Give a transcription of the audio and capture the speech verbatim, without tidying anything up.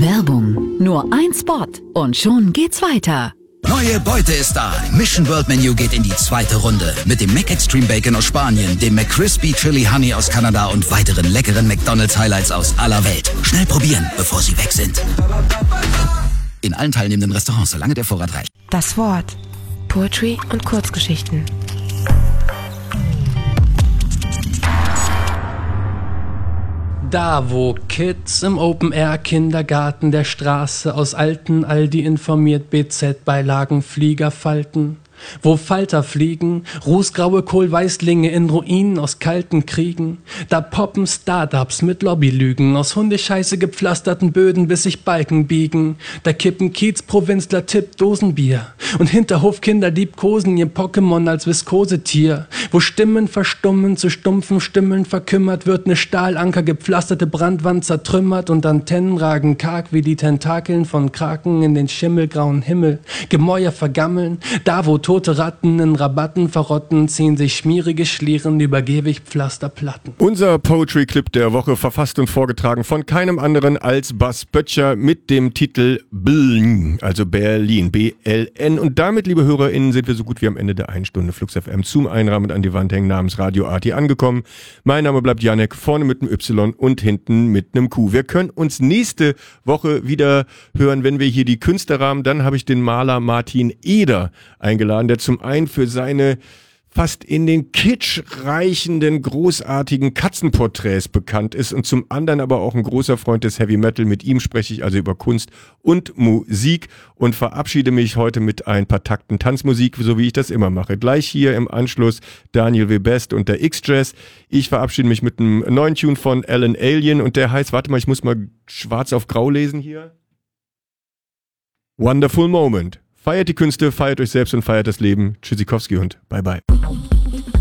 Werbung. Nur ein Spot und schon geht's weiter. Neue Beute ist da. Mission World Menu geht in die zweite Runde. Mit dem Mac Extreme Bacon aus Spanien, dem McCrispy Chili Honey aus Kanada und weiteren leckeren McDonald's Highlights aus aller Welt. Schnell probieren, bevor sie weg sind. In allen teilnehmenden Restaurants, solange der Vorrat reicht. Das Wort. Poetry und Kurzgeschichten. Da, wo Kids im Open-Air-Kindergarten der Straße aus alten Aldi informiert B Z-Beilagen Flieger falten. Wo Falter fliegen, rußgraue Kohlweißlinge in Ruinen aus kalten Kriegen. Da poppen Startups mit Lobbylügen aus Hundescheiße gepflasterten Böden, bis sich Balken biegen. Da kippen Kiezprovinzler Tipp Dosenbier und Hinterhofkinder liebkosen ihr Pokémon als Viskosetier. Wo Stimmen verstummen, zu stumpfen Stimmen verkümmert wird, ne Stahlanker gepflasterte Brandwand zertrümmert und Antennen ragen karg wie die Tentakeln von Kraken in den schimmelgrauen Himmel. Gemäuer vergammeln, da wo tote Ratten in Rabatten verrotten, ziehen sich schmierige Schlieren über Gehwigpflasterplatten. Unser Poetry-Clip der Woche, verfasst und vorgetragen von keinem anderen als Bas Böttcher mit dem Titel Bln, also Berlin, B L N. Und damit, liebe HörerInnen, sind wir so gut wie am Ende der einen Stunde Flux F M zum Einrahmen an die Wand hängen namens Radio Arti angekommen. Mein Name bleibt Janek, vorne mit einem Y und hinten mit einem Q. Wir können uns nächste Woche wieder hören, wenn wir hier die Künstler rahmen. Dann habe ich den Maler Martin Eder eingeladen, der zum einen für seine fast in den Kitsch reichenden, großartigen Katzenporträts bekannt ist und zum anderen aber auch ein großer Freund des Heavy Metal. Mit ihm spreche ich also über Kunst und Musik und verabschiede mich heute mit ein paar Takten Tanzmusik, so wie ich das immer mache. Gleich hier im Anschluss Daniel W. Best und der X-Jazz. Ich verabschiede mich mit einem neuen Tune von Alan Alien und der heißt, warte mal, ich muss mal schwarz auf grau lesen hier. Wonderful Moment. Feiert die Künste, feiert euch selbst und feiert das Leben. Tschüssikowski und bye bye.